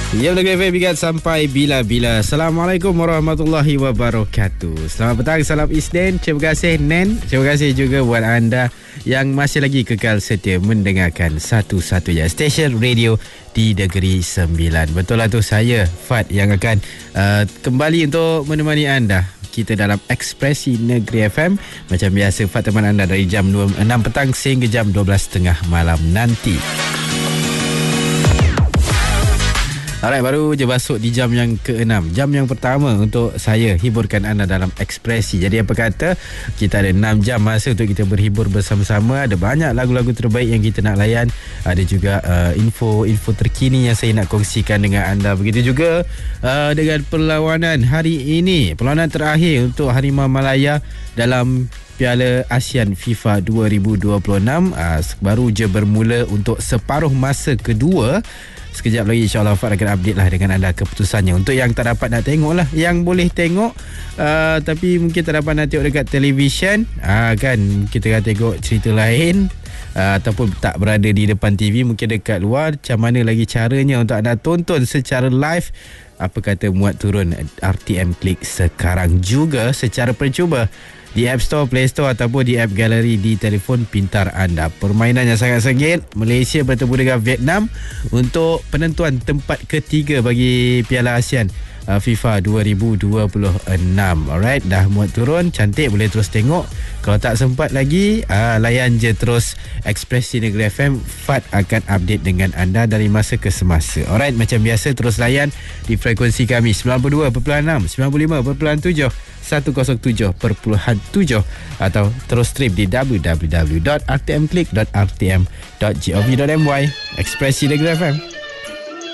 Ya, Negeri FM ingat sampai bila-bila. Assalamualaikum warahmatullahi wabarakatuh. Selamat petang, salam Isnin. Terima kasih Nen. Terima kasih juga buat anda yang masih lagi kekal setia mendengarkan satu-satunya stesen radio di Negeri Sembilan. Betul lah tu, saya Fad yang akan kembali untuk menemani anda. Kita dalam Ekspresi Negeri FM. Macam biasa, Fad teman anda dari jam 6 petang sehingga jam 12.30 malam nanti. Alright, baru je masuk di jam yang ke-6. Jam yang pertama untuk saya hiburkan anda dalam Ekspresi. Jadi apa kata, kita ada 6 jam masa untuk kita berhibur bersama-sama. Ada banyak lagu-lagu terbaik yang kita nak layan. Ada juga info terkini yang saya nak kongsikan dengan anda. Begitu juga dengan perlawanan hari ini. Perlawanan terakhir untuk Harimau Malaya dalam Piala ASEAN FIFA 2026 baru je bermula untuk separuh masa kedua. Sekejap lagi insyaAllah Fad akan update lah dengan anda keputusannya. Untuk yang tak dapat nak tengok lah, yang boleh tengok tapi mungkin tak dapat nak tengok dekat televisyen, kan kita akan tengok cerita lain, ataupun tak berada di depan TV, mungkin dekat luar. Macam mana lagi caranya untuk anda tonton secara live? Apa kata muat turun RTM Click sekarang juga secara percuba di App Store, Play Store ataupun di App Gallery di telefon pintar anda. Permainan yang sangat sengit. Malaysia bertemu dengan Vietnam untuk penentuan tempat ketiga bagi Piala ASEAN FIFA 2026. Alright, dah muat turun. Cantik, boleh terus tengok. Kalau tak sempat lagi, layan je terus Ekspresi Negeri FM. Fad akan update dengan anda dari masa ke semasa. Alright, macam biasa terus layan di frekuensi kami 92.6, 95.7, 107.7 atau terus stream di www.rtmclick.rtm.gov.my. Ekspresi Negeri FM.